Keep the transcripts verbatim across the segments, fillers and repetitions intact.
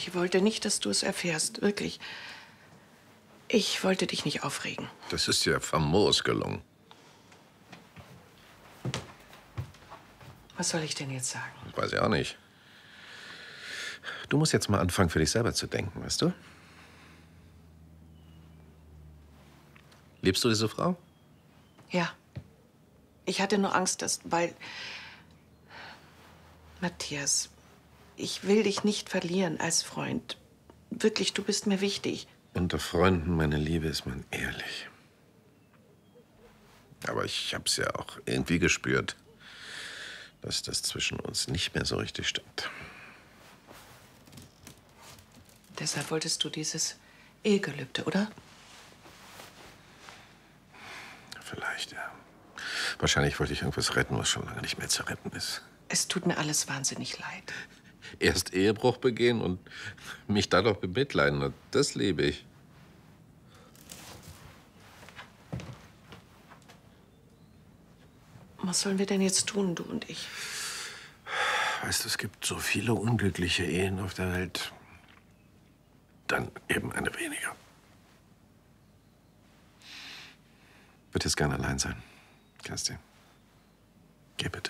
Ich wollte nicht, dass du es erfährst, wirklich. Ich wollte dich nicht aufregen. Das ist ja famos gelungen. Was soll ich denn jetzt sagen? Weiß ich auch nicht. Du musst jetzt mal anfangen, für dich selber zu denken, weißt du? Liebst du diese Frau? Ja. Ich hatte nur Angst, dass, weil... Matthias, ich will dich nicht verlieren als Freund. Wirklich, du bist mir wichtig. Unter Freunden, meine Liebe, ist man ehrlich. Aber ich hab's ja auch irgendwie gespürt, dass das zwischen uns nicht mehr so richtig stimmt. Deshalb wolltest du dieses Ehegelübde, oder? Vielleicht, ja. Wahrscheinlich wollte ich irgendwas retten, was schon lange nicht mehr zu retten ist. Es tut mir alles wahnsinnig leid. Erst Ehebruch begehen und mich dann noch bemitleiden. Das liebe ich. Was sollen wir denn jetzt tun, du und ich? Weißt du, es gibt so viele unglückliche Ehen auf der Welt. Dann eben eine weniger. Ich würde jetzt gerne allein sein, Kerstin. Geh bitte.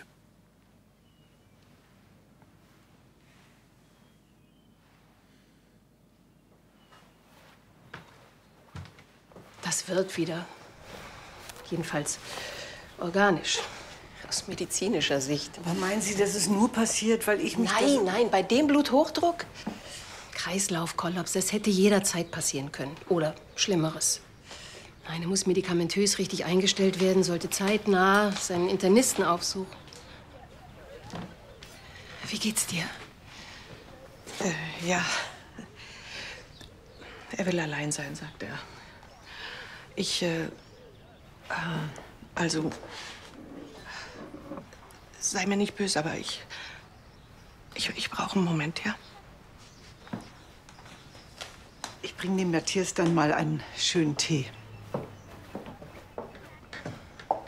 Das wird wieder. Jedenfalls organisch. Aus medizinischer Sicht. Aber meinen Sie, das ist nur passiert, weil ich mich... Nein, nein, bei dem Bluthochdruck. Kreislaufkollaps, das hätte jederzeit passieren können. Oder Schlimmeres. Nein, er muss medikamentös richtig eingestellt werden, sollte zeitnah seinen Internisten aufsuchen. Wie geht's dir? Äh, ja. Er will allein sein, sagt er. Ich, äh, äh, also, sei mir nicht böse, aber ich, ich, ich brauche einen Moment, ja? Ich bringe dem Matthias dann mal einen schönen Tee.